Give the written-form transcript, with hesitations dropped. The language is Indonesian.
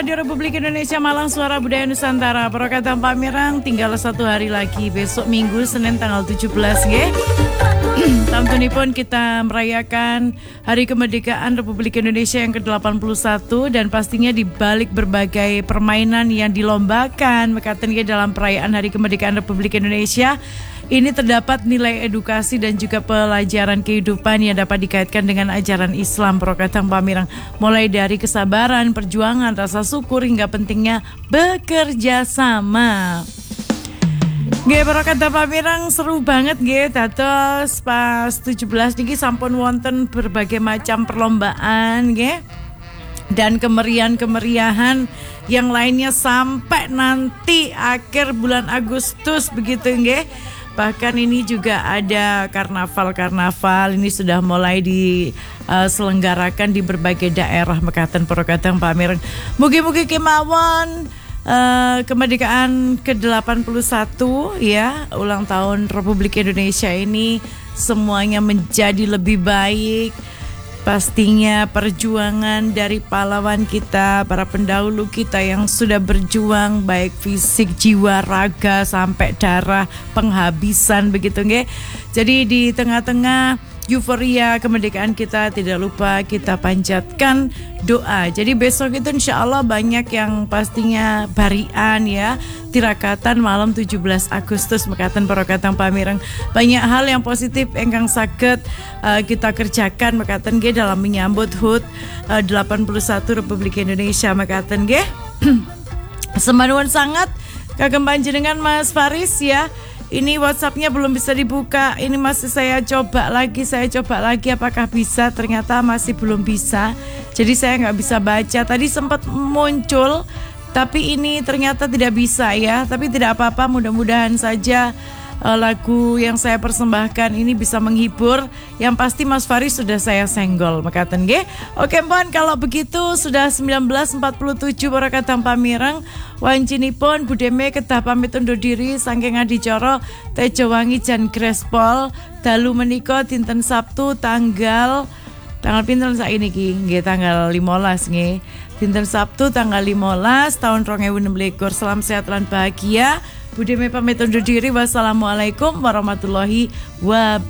Radio Republik Indonesia Malang, Suara Budaya Nusantara. Perokatan Pamirang, tinggal 1 hari lagi. Besok Minggu, Senin tanggal 17 ya. Tamtunipun kita merayakan Hari Kemerdekaan Republik Indonesia yang ke-81, dan pastinya di balik berbagai permainan yang dilombakan mekaten dalam perayaan Hari Kemerdekaan Republik Indonesia ini terdapat nilai edukasi dan juga pelajaran kehidupan yang dapat dikaitkan dengan ajaran Islam Perokatan Pamirang, mulai dari kesabaran, perjuangan, rasa syukur hingga pentingnya bekerja sama. Nggih, Perokatan Pamirang seru banget nggih, dados pas 17 niki sampun wonten berbagai macam perlombaan nggih. Dan kemeriahan-kemeriahan yang lainnya sampai nanti akhir bulan Agustus begitu nggih. Bahkan ini juga ada karnaval-karnaval ini sudah mulai diselenggarakan di berbagai daerah mekaten Perokatan Pamirang. Mugi-mugi kemawon kemerdekaan ke-81 ya, ulang tahun Republik Indonesia ini semuanya menjadi lebih baik. Pastinya perjuangan dari pahlawan kita, para pendahulu kita yang sudah berjuang baik fisik, jiwa, raga sampai darah penghabisan begitu nggih. Jadi di tengah-tengah euforia kemerdekaan kita, tidak lupa kita panjatkan doa. Jadi besok itu insya Allah banyak yang pastinya barian ya, tirakatan malam 17 Agustus mekaten Perokatan Pamirang. Banyak hal yang positif ingkang saged kita kerjakan mekaten nggih dalam menyambut HUT 81 Republik Indonesia mekaten nggih. Semanuwun sangat kagem panjenengan Mas Faris ya. Ini WhatsApp-nya belum bisa dibuka. Ini masih saya coba lagi apakah bisa. Ternyata masih belum bisa. Jadi saya nggak bisa baca. Tadi sempat muncul, tapi ini ternyata tidak bisa ya. Tapi tidak apa-apa, mudah-mudahan saja lagu yang saya persembahkan ini bisa menghibur. Yang pasti Mas Faris sudah saya senggol mekaten nggih. Oke mpun, kalau begitu sudah 19.47 Perokatan Pamirang. Wancinipun Budeme kedah pamit undur diri saking adicara Tejo Wangi Jan Grespol dalu menika dinten Sabtu tanggal pinten saiki niki nggih, tanggal 15 nggih. Dinten Sabtu tanggal 15 tahun 2016. Salam sehat lan bahagia. Budeme pamit undur diri. Wassalamualaikum warahmatullahi wabarakatuh.